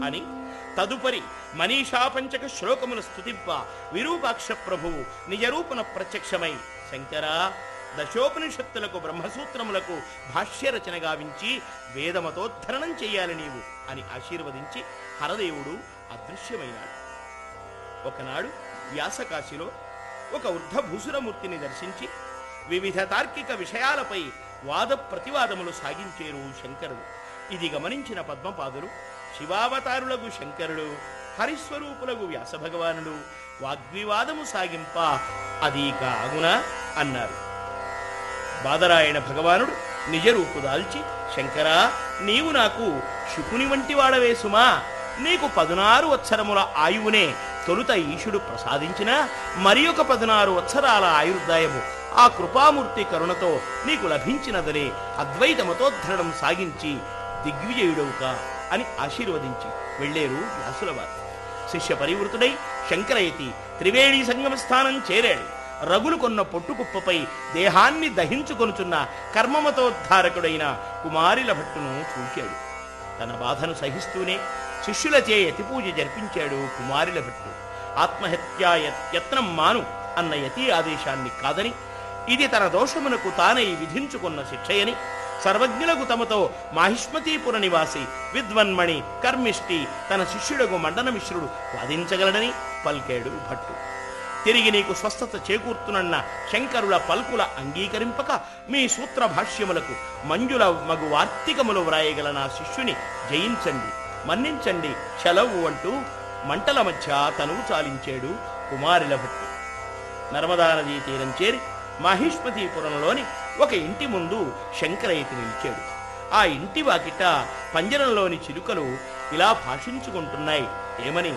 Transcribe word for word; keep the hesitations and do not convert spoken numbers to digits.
అని తదుపరి మనీషా పంచక శ్లోకముల స్తుతింప విరూపాక్ష ప్రభువు నిజరూపున ప్రత్యక్షమై శంకరా, దశోపనిషత్తులకు బ్రహ్మసూత్రములకు భాష్యరచన గావించి వేదమతోద్ధరణం చెయ్యాలి నీవు అని ఆశీర్వదించి హరదేవుడు అదృశ్యమైనాడు. ఒకనాడు వ్యాసకాశిలో ఒక వృద్ధ భూసురమూర్తిని దర్శించి వివిధ తార్కిక విషయాలపై వాద ప్రతివాదములు సాగించేరు శంకరుడు. ఇది గమనించిన పద్మపాదులు శివావతారులకు శంకరుడు, హరిస్వరూపులకు వ్యాసభగవానుడు వాగ్వివాదము సాగింప అది కాగునా అన్నారు. బాదరాయణ భగవానుడు నిజరూపు దాల్చి, శంకరా, నీవు నాకు శుకుని వంటి వాడవే సుమా, నీకు పదునారు వత్సరముల ఆయువునే తొలుత ఈశుడు ప్రసాదించిన మరి ఒక పదునారు వత్సరాల ఆయుర్దాయము ఆ కృపామూర్తి కరుణతో నీకు లభించినదనే అద్వైతమతోద్ధరణం సాగించి దిగ్విజయుడవుక అని ఆశీర్వదించి వెళ్లేరు వ్యాసులవారు. శిష్య పరివృతుడై శంకరయతి త్రివేణి సంగమ స్థానం చేరాడు. రగులు కొన్న పొట్టుకుప్పపై దేహాన్ని దహించుకొనుచున్న కర్మమతోద్ధారకుడైన కుమారిల భట్టును చూశాడు. తన బాధను సహిస్తూనే శిష్యులచే యతిపూజ జరిపించాడు కుమారిల భట్టు. ఆత్మహత్యా యత్నం మాను అన్న యతి ఆదేశాన్ని కాదని, ఇది తన దోషమునకు తానై విధించుకున్న శిక్షయని, సర్వజ్ఞులకు తమతో మాహిష్మతీపుర నివాసి విద్వన్మణి కర్మిష్టి తన శిష్యుడకు మండనమిశ్రుడు వాదించగలడని పల్కాడు భట్టు. తిరిగి నీకు స్వస్థత చేకూర్తునన్న శంకరుల పల్కుల అంగీకరింపక మీ సూత్ర భాష్యములకు మంజుల మగు వార్తికములు వ్రాయగల నా శిష్యుని జయించండి, మన్నించండి, చలవు అంటూ మంటల మధ్య తనువు చాలించాడు కుమారిల భట్టు. నర్మదా నదీ తీరం చేరి మాహిష్మతీపురంలోని ఒక ఇంటి ముందు శంకరయతి నిలిచాడు. ఆ ఇంటి వాకిట పంజరంలోని చిలుకలు ఇలా భాషించుకుంటున్నాయి. ఏమని?